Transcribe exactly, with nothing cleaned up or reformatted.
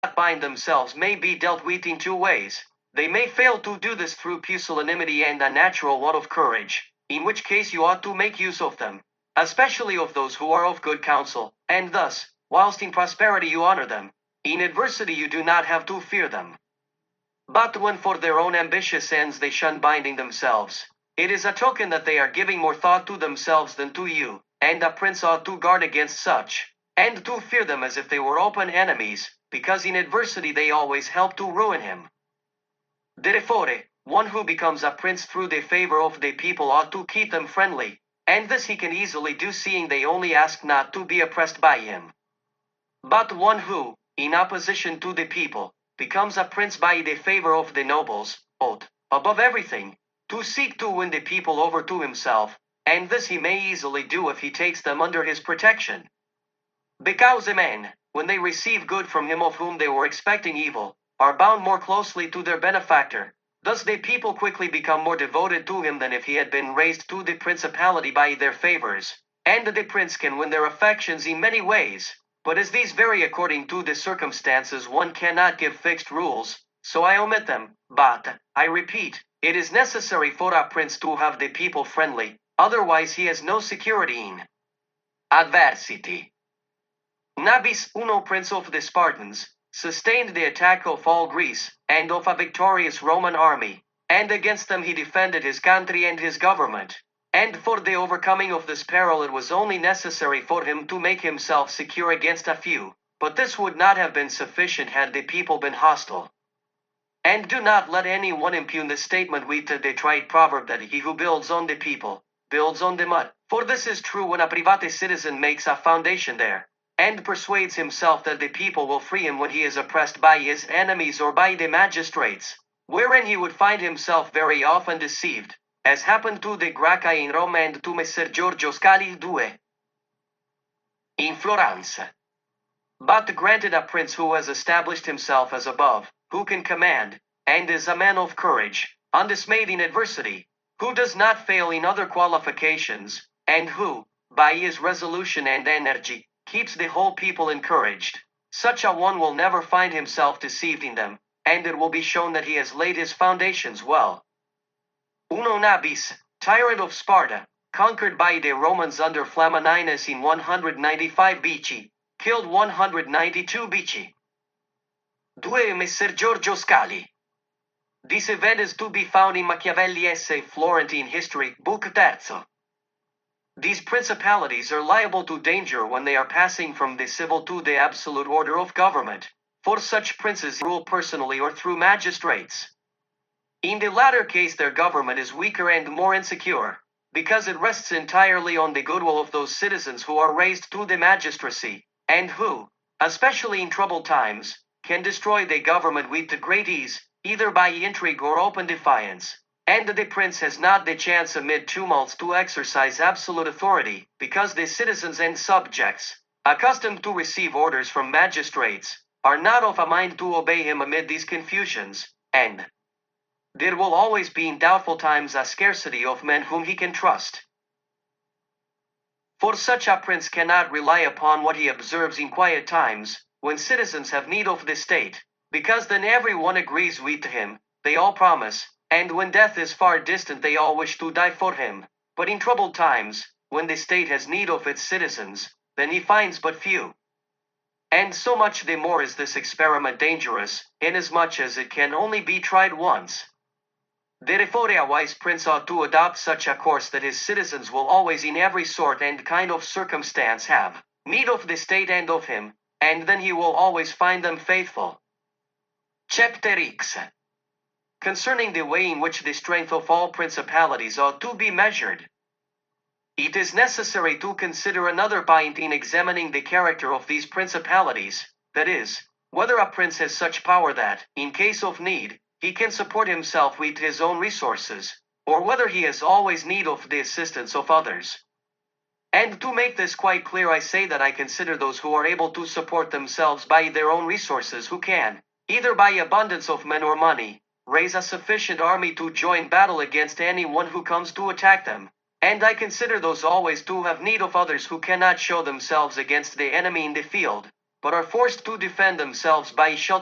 bind themselves may be dealt with in two ways. They may fail to do this through pusillanimity and a natural want of courage, in which case you ought to make use of them, especially of those who are of good counsel, and thus, whilst in prosperity you honor them, in adversity you do not have to fear them. But when for their own ambitious ends they shun binding themselves, it is a token that they are giving more thought to themselves than to you, and a prince ought to guard against such, and to fear them as if they were open enemies, because in adversity they always help to ruin him. Therefore, one who becomes a prince through the favor of the people ought to keep them friendly, and this he can easily do, seeing they only ask not to be oppressed by him. But one who, in opposition to the people, becomes a prince by the favor of the nobles, ought, above everything, to seek to win the people over to himself, and this he may easily do if he takes them under his protection. Because a man, when they receive good from him of whom they were expecting evil, are bound more closely to their benefactor, thus the people quickly become more devoted to him than if he had been raised to the principality by their favors, and the prince can win their affections in many ways. But as these vary according to the circumstances, one cannot give fixed rules, so I omit them. But, I repeat, it is necessary for a prince to have the people friendly, otherwise he has no security in adversity. Nabis, Uno, prince of the Spartans, sustained the attack of all Greece, and of a victorious Roman army, and against them he defended his country and his government. And for the overcoming of this peril it was only necessary for him to make himself secure against a few, but this would not have been sufficient had the people been hostile. And do not let any one impugn the statement with the trite proverb that he who builds on the people, builds on the mud, for this is true when a private citizen makes a foundation there, and persuades himself that the people will free him when he is oppressed by his enemies or by the magistrates, wherein he would find himself very often deceived, as happened to the Gracchi in Rome and to Messer Giorgio Scali due in Florence. But granted a prince who has established himself as above, who can command, and is a man of courage, undismayed in adversity, who does not fail in other qualifications, and who, by his resolution and energy, keeps the whole people encouraged, such a one will never find himself deceived in them, and it will be shown that he has laid his foundations well. Uno Nabis, tyrant of Sparta, conquered by the Romans under Flamininus in one hundred ninety-five B C, killed one hundred ninety-two B C. Due Messer Giorgio Scali. This event is to be found in Machiavelli Essay Florentine History, Book Terzo. These principalities are liable to danger when they are passing from the civil to the absolute order of government, for such princes rule personally or through magistrates. In the latter case their government is weaker and more insecure, because it rests entirely on the goodwill of those citizens who are raised to the magistracy, and who, especially in troubled times, can destroy the government with great ease, either by intrigue or open defiance. And the prince has not the chance amid tumults to exercise absolute authority, because the citizens and subjects, accustomed to receive orders from magistrates, are not of a mind to obey him amid these confusions, and there will always be in doubtful times a scarcity of men whom he can trust. For such a prince cannot rely upon what he observes in quiet times, when citizens have need of the state, because then every one agrees with him, they all promise, and when death is far distant they all wish to die for him. But in troubled times, when the state has need of its citizens, then he finds but few. And so much the more is this experiment dangerous, inasmuch as it can only be tried once. Therefore a wise prince ought to adopt such a course that his citizens will always in every sort and kind of circumstance have need of the state and of him, and then he will always find them faithful. Chapter X. Concerning the way in which the strength of all principalities ought to be measured. It is necessary to consider another point in examining the character of these principalities, that is, whether a prince has such power that, in case of need, he can support himself with his own resources, or whether he has always need of the assistance of others. And to make this quite clear I say that I consider those who are able to support themselves by their own resources who can, either by abundance of men or money, raise a sufficient army to join battle against any one who comes to attack them, and I consider those always to have need of others who cannot show themselves against the enemy in the field, but are forced to defend themselves by sheltering